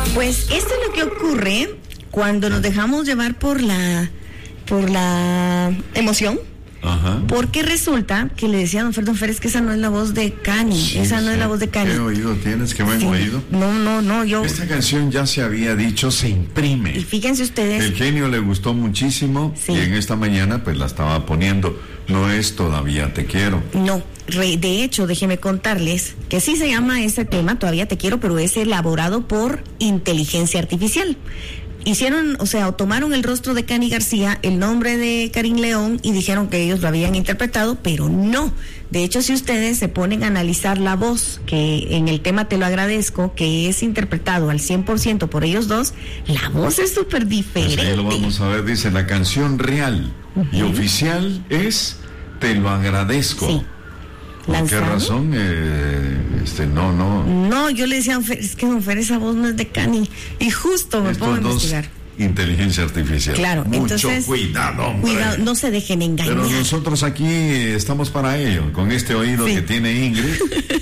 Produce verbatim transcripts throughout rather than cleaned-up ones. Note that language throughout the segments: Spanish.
Pues esto es lo que ocurre cuando nos dejamos llevar por la por la emoción. Ajá. Porque resulta que le decía a don Fer, don Fer, es que esa no es la voz de Cani, Sí, esa no sí. es la voz de Cani. ¿Qué oído tienes? ¿Qué buen Sí. oído? No, no, no, yo... Esta canción ya se había dicho, se imprime. Y fíjense ustedes... El genio le gustó muchísimo, Sí. y en esta mañana pues la estaba poniendo. No es Todavía Te Quiero. No, re- de hecho, déjeme contarles que sí se llama ese tema, Todavía Te Quiero, pero es elaborado por inteligencia artificial. Hicieron, o sea, tomaron el rostro de Cani García, el nombre de Karim León y dijeron que ellos lo habían interpretado, pero no. De hecho, si ustedes se ponen a analizar la voz, que en el tema Te Lo Agradezco, que es interpretado al cien por ciento por ellos dos, la voz es súper Pues diferente. ahí lo vamos a ver, dice, la canción real y oficial es Te Lo Agradezco. Sí. ¿Por qué ¿Lanzado? razón? Eh, este, no, no. No, yo le decía a don Fer, es que don Fer, esa voz no es de Cani. Y justo me pongo a Estos dos, investigar. inteligencia artificial. Claro, Mucho entonces, cuidado, hombre. Cuidado, no se dejen engañar. Pero nosotros aquí estamos para ello, con este oído Sí. que tiene Ingrid.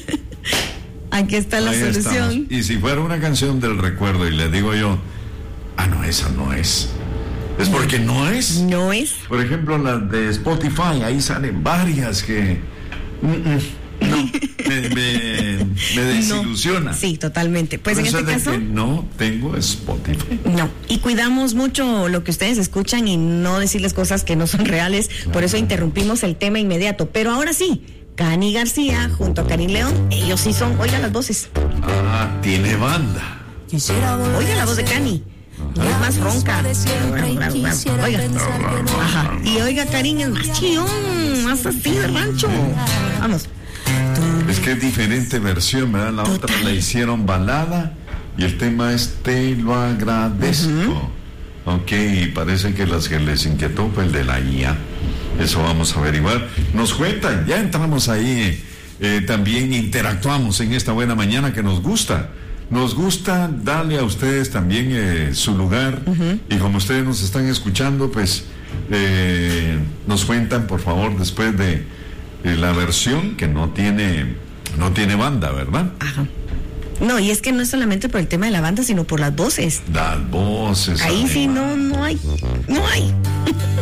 Aquí está la Ahí solución. estamos. Y si fuera una canción del recuerdo y le digo yo, ah, no, esa no es. Es porque no es. No es. Por ejemplo, las de Spotify, ahí salen varias que mm, mm, no, me, me, me desilusiona. No. Sí, totalmente. Pues Por en eso este de caso, que no tengo Spotify. no. Y cuidamos mucho lo que ustedes escuchan y no decirles cosas que no son reales. Claro. Por eso interrumpimos el tema inmediato. Pero ahora sí, Cani García junto a Karim León, ellos sí son, oigan las voces. Ah, tiene banda. Oigan la voz de Cani. Es más ronca. Oiga. Ajá. Y oiga, Karim es más chillón, más así de rancho. Vamos. Es que es diferente versión, ¿verdad? La otra Total. la hicieron balada y el tema es Te Lo Agradezco. Ok, y parece que las que les inquietó fue el de la I A. Eso vamos a averiguar. Nos cuentan, ya entramos ahí, eh, también interactuamos en esta buena mañana que nos gusta. Nos gusta darle a ustedes también eh, su lugar, uh-huh. Y como ustedes nos están escuchando, pues eh, nos cuentan, por favor, después de eh, la versión que no tiene, no tiene banda, ¿verdad? Ajá. No, y es que no es solamente por el tema de la banda, sino por las voces. Las voces. Ahí además. sí no, no hay, no hay.